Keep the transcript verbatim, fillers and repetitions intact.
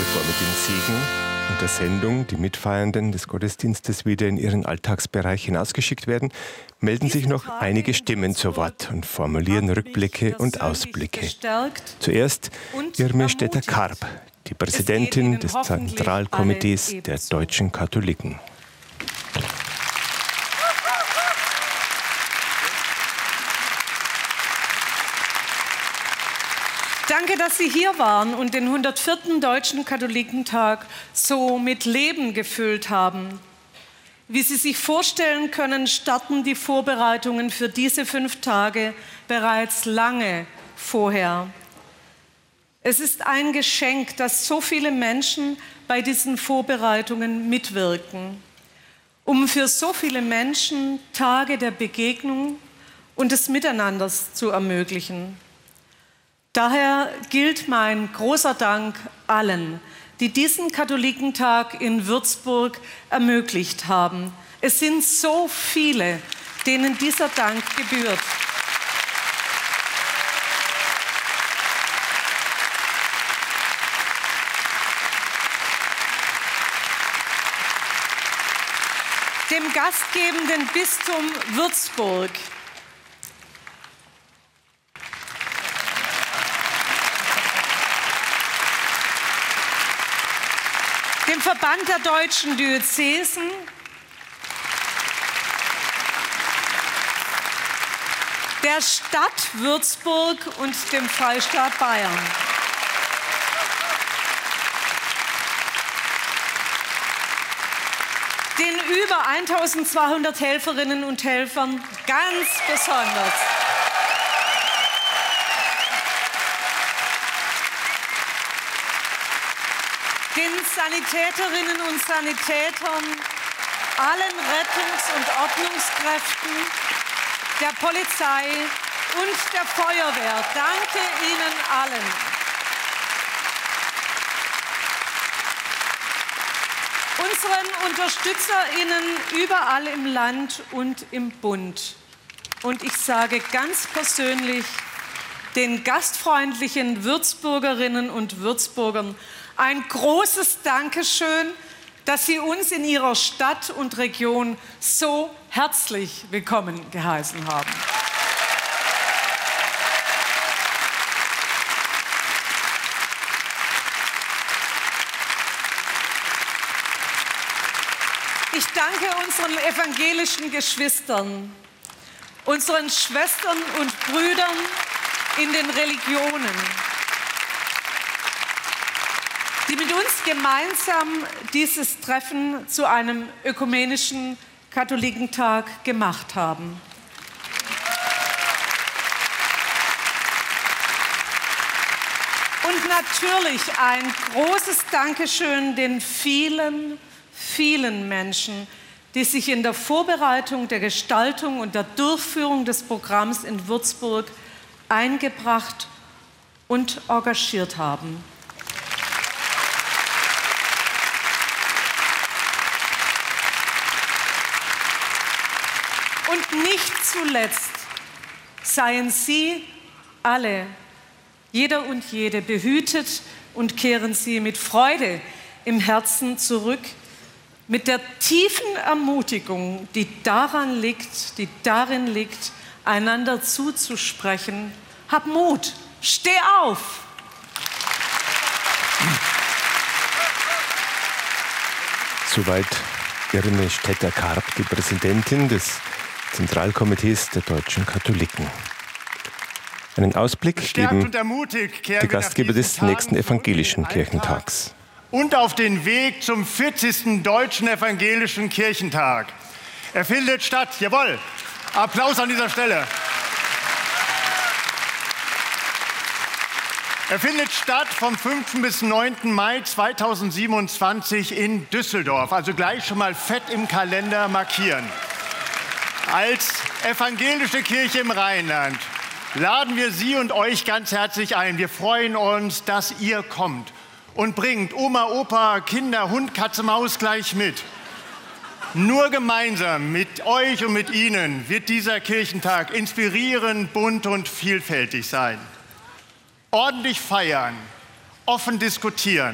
bevor mit dem Segen und der Sendung die Mitfeiernden des Gottesdienstes wieder in ihren Alltagsbereich hinausgeschickt werden, melden sich noch einige Stimmen zu Wort und formulieren Rückblicke und Ausblicke. Zuerst Irme Stetter-Karp, die Präsidentin des Zentralkomitees der deutschen Katholiken. Danke, dass Sie hier waren und den hundertvierten Deutschen Katholikentag so mit Leben gefüllt haben. Wie Sie sich vorstellen können, starten die Vorbereitungen für diese fünf Tage bereits lange vorher. Es ist ein Geschenk, dass so viele Menschen bei diesen Vorbereitungen mitwirken, um für so viele Menschen Tage der Begegnung und des Miteinanders zu ermöglichen. Daher gilt mein großer Dank allen, die diesen Katholikentag in Würzburg ermöglicht haben. Es sind so viele, denen dieser Dank gebührt. Dem gastgebenden Bistum Würzburg, dem Verband der deutschen Diözesen, der Stadt Würzburg und dem Freistaat Bayern. Den über eintausendzweihundert Helferinnen und Helfern ganz besonders. Den Sanitäterinnen und Sanitätern, allen Rettungs- und Ordnungskräften, der Polizei und der Feuerwehr. Danke Ihnen allen. Unseren UnterstützerInnen überall im Land und im Bund. Und ich sage ganz persönlich den gastfreundlichen Würzburgerinnen und Würzburgern ein großes Dankeschön, dass Sie uns in Ihrer Stadt und Region so herzlich willkommen geheißen haben. Ich danke unseren evangelischen Geschwistern, unseren Schwestern und Brüdern in den Religionen, die mit uns gemeinsam dieses Treffen zu einem ökumenischen Katholikentag gemacht haben. Und natürlich ein großes Dankeschön den vielen, vielen Menschen, die sich in der Vorbereitung, der Gestaltung und der Durchführung des Programms in Würzburg eingebracht und engagiert haben. Und nicht zuletzt seien Sie alle, jeder und jede, behütet und kehren Sie mit Freude im Herzen zurück, mit der tiefen Ermutigung, die daran liegt, die darin liegt, einander zuzusprechen: Hab Mut, steh auf! Soweit Irme Stetter-Karp, die Präsidentin des Zentralkomitees der deutschen Katholiken. Einen Ausblick geben die Gastgeber des nächsten evangelischen Kirchentags. Und auf den Weg zum vierzigsten Deutschen Evangelischen Kirchentag. Er findet statt, jawohl, Applaus an dieser Stelle. Er findet statt vom fünften bis neunten Mai zweitausendsiebenundzwanzig in Düsseldorf. Also gleich schon mal fett im Kalender markieren. Als evangelische Kirche im Rheinland laden wir Sie und euch ganz herzlich ein. Wir freuen uns, dass ihr kommt und bringt Oma, Opa, Kinder, Hund, Katze, Maus gleich mit. Nur gemeinsam mit euch und mit Ihnen wird dieser Kirchentag inspirierend, bunt und vielfältig sein. Ordentlich feiern, offen diskutieren,